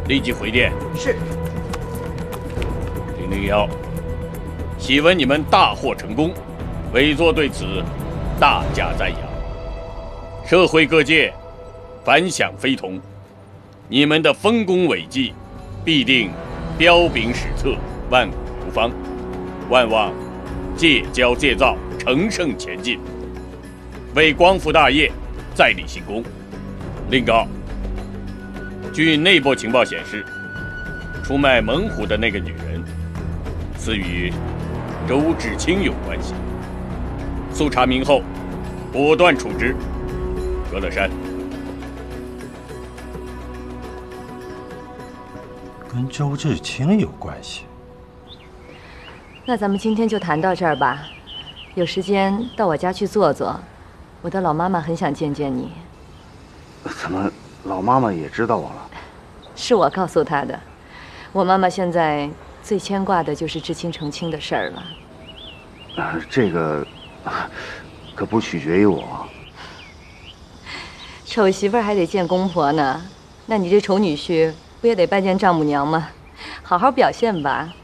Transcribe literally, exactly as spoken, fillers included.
立即回电。 是。 零零幺，喜闻你们大获成功，委座对此大加赞扬。社会各界反响非同，你们的丰功伟绩必定彪炳史册，万古流芳。万望戒骄戒躁，乘胜前进，为光复大业再立新功。另告，据内部情报显示，出卖猛虎的那个女人，似与周志清有关系。速查明后，果断处置。葛乐山， 跟周志清有关系？ 那咱们今天就谈到这儿吧，有时间到我家去坐坐，我的老妈妈很想见见你。 怎么，老妈妈也知道我了？ 是我告诉她的。我妈妈现在最牵挂的就是知青成亲的事儿了。 啊，这个可不取决于我。 丑媳妇儿还得见公婆呢，那你这丑女婿不也得拜见丈母娘吗？好好表现吧。